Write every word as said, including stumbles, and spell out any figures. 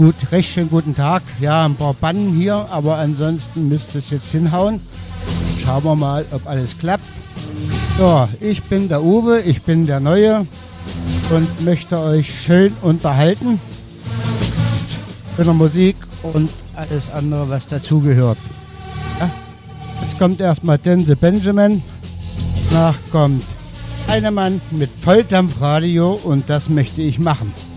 gut, recht schön guten Tag. Ja, ein paar Bannen hier, aber ansonsten müsste es jetzt hinhauen. Schauen wir mal, ob alles klappt. So, ich bin der Uwe, ich bin der Neue und möchte euch schön unterhalten mit der Musik und alles andere, was dazugehört. Ja? Jetzt kommt erstmal Dense Benjamin, danach kommt Heinemann mit Volldampfradio und das möchte ich machen.